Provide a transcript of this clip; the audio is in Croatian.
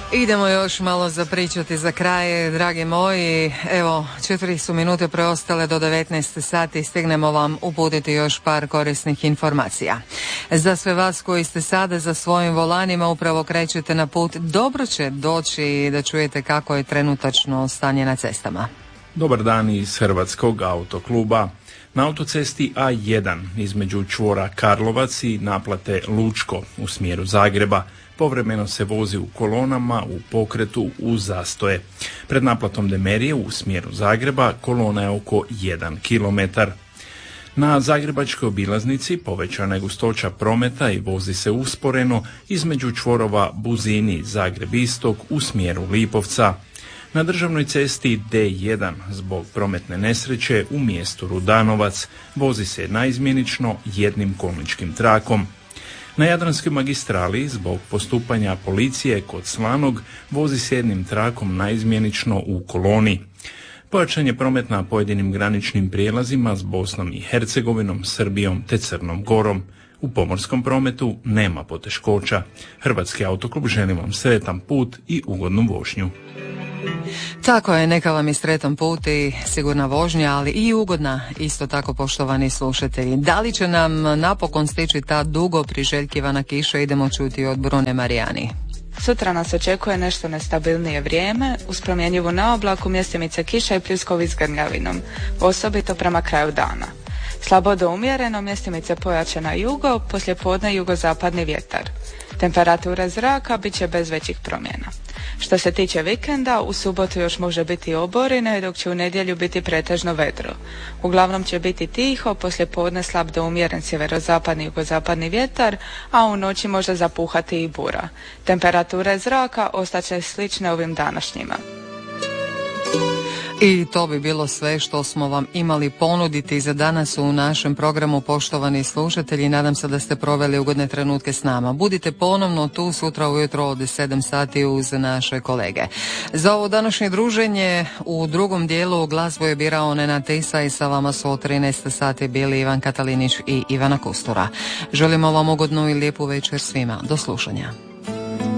Idemo još malo zapričati za kraj, dragi moji. Evo, 4 su minute preostale do 19 sati. Stignemo vam uputiti još par korisnih informacija. Za sve vas koji ste sada za svojim volanima upravo krećete na put, dobro će doći da čujete kako je trenutačno stanje na cestama. Dobar dan iz Hrvatskog autokluba. Na autocesti A1 između čvora Karlovac i naplate Lučko u smjeru Zagreba povremeno se vozi u kolonama u pokretu uz zastoje. Pred naplatom Demerije u smjeru Zagreba kolona je oko 1 km. Na zagrebačkoj obilaznici povećana je gustoća prometa i vozi se usporeno između čvorova Buzini Zagreb Istok u smjeru Lipovca. Na državnoj cesti D1 zbog prometne nesreće u mjestu Rudanovac vozi se naizmjenično jednim kolničkim trakom. Na Jadranskoj magistrali zbog postupanja policije kod Slanog vozi se jednim trakom naizmjenično u koloni. Pojačan je promet na pojedinim graničnim prijelazima s Bosnom i Hercegovinom, Srbijom te Crnom Gorom. U pomorskom prometu nema poteškoća. Hrvatski autoklub želi vam sretan put i ugodnu vožnju. Tako je, neka vam je sretan put i sigurna vožnja, ali i ugodna, isto tako poštovani slušatelji. Da li će nam napokon stići ta dugo priželjkivana kiša, idemo čuti od Brune Marijani. Sutra nas očekuje nešto nestabilnije vrijeme, uz promjenjivu naoblaku, mjestimice kiša i pljuskovi s grmljavinom, osobito prema kraju dana. Slabo do umjereno, mjestimice pojače na jugo, poslijepodne jugozapadni vjetar. Temperatura zraka bit će bez većih promjena. Što se tiče vikenda, u subotu još može biti oborine, dok će u nedjelju biti pretežno vedro. Uglavnom će biti tiho, poslijepodne slab do umjeren sjeverozapadni jugozapadni vjetar, a u noći može zapuhati i bura. Temperature zraka ostaće slične ovim današnjima. I to bi bilo sve što smo vam imali ponuditi za danas u našem programu, poštovani slušatelji. Nadam se da ste proveli ugodne trenutke s nama. Budite ponovno tu sutra ujutro od 7 sati uz naše kolege. Za ovo današnje druženje u drugom dijelu glazbu je birao Nenad Tisa i sa vama su od 13 sati bili Ivan Katalinić i Ivana Kustura. Želimo vam ugodnu i lijepu večer svima. Do slušanja.